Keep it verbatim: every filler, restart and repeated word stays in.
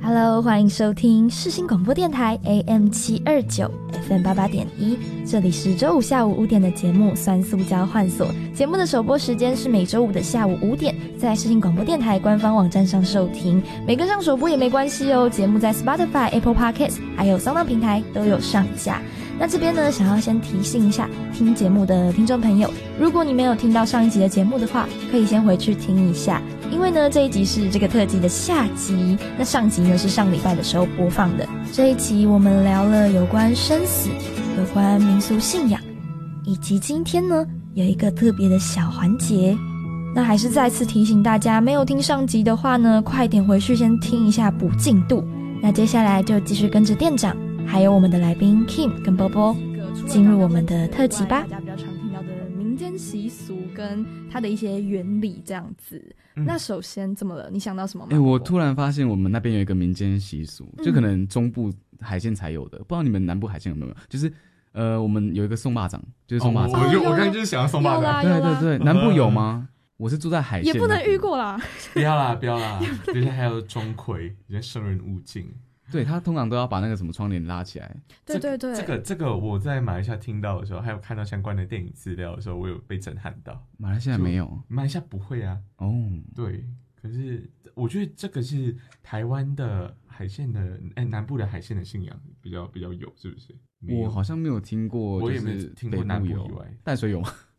Hello， 欢迎收听世新广播电台 A M 七二九 F M 八八点一，这里是周五下午五点的节目酸素交换所。节目的首播时间是每周五的下午五点，在世新广播电台官方网站上收听。没跟上首播也没关系哦，节目在 Spotify、Apple Podcasts 还有SoundOn平台都有上架。那这边呢，想要先提醒一下听节目的听众朋友，如果你没有听到上一集的节目的话，可以先回去听一下，因为呢这一集是这个特辑的下集，那上集呢是上礼拜的时候播放的。这一集我们聊了有关生死，有关民俗信仰，以及今天呢有一个特别的小环节。那还是再次提醒大家，没有听上集的话呢，快点回去先听一下补进度。那接下来就继续跟着店长还有我们的来宾 Kim 跟波波进入我们的特辑吧。大家比较常听到的民间习俗跟它的一些原理这样子、嗯、那首先怎么了？你想到什么吗？ 欸，我突然发现我们那边有一个民间习俗、嗯、就可能中部海鲜才有的，不知道你们南部海鲜有没有，就是呃，我们有一个送蚂蚱，就是送蚂蚱、 哦、我, 我, 我刚才就是想要送蚂蚱。 对对对，南部有吗？我是住在海鲜， 也不能遇过啦。 不要啦不要啦，人家还有钟馗，人家生人勿近。 对，他通常都要把那个什么窗帘拉起来。 对对对， 这个这个我在马来西亚听到的时候，还有看到相关的电影资料的时候，我有被震撼到。 马来西亚没有， 马来西亚不会啊。 哦， 对，可是我觉得这个是台湾的海鲜的，哎，南部的海鲜的信仰比较比较有，是不是？ 我好像没有听过， 我也没有听过南部以外， 淡水有吗？